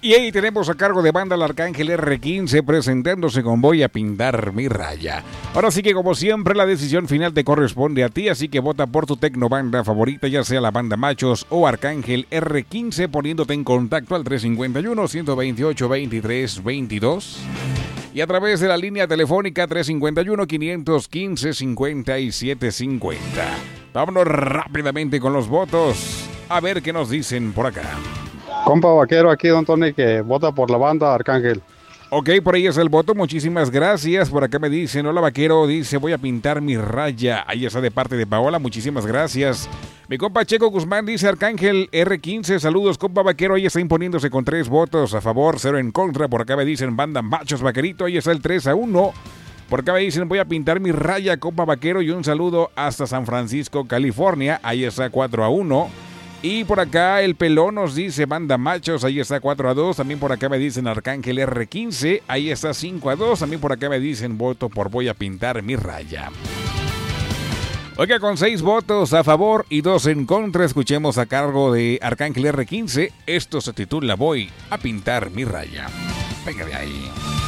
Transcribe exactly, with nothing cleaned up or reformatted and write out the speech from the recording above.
Y ahí tenemos a cargo de banda el Arcángel erre quince presentándose con Voy a pintar mi raya. Ahora sí que como siempre la decisión final te corresponde a ti, así que vota por tu tecnobanda favorita, ya sea la banda Machos o Arcángel erre quince, poniéndote en contacto al tres cinco uno, uno dos ocho, veintitrés veintidós y a través de la línea telefónica tres cinco uno, cinco uno cinco, cincuenta y siete cincuenta. Vámonos rápidamente con los votos, a ver qué nos dicen por acá. Compa Vaquero, aquí don Tony, que vota por la banda Arcángel. Ok, por ahí es el voto, muchísimas gracias. Por acá me dicen, hola Vaquero, dice, voy a pintar mi raya. Ahí está de parte de Paola, muchísimas gracias. Mi compa Checo Guzmán dice, Arcángel erre quince, saludos compa Vaquero, ahí está imponiéndose con tres votos a favor, cero en contra. Por acá me dicen, banda Machos Vaquerito, ahí está el tres a uno. Por acá me dicen, voy a pintar mi raya, compa Vaquero, y un saludo hasta San Francisco, California, ahí está cuatro a uno. Y por acá el Pelón nos dice banda Machos, ahí está cuatro a dos. También por acá me dicen Arcángel erre quince, ahí está cinco a dos. También por acá me dicen voto por Voy a pintar mi raya. Oiga, con seis votos a favor y dos en contra, escuchemos a cargo de Arcángel erre quince. Esto se titula Voy a pintar mi raya. Venga de ahí.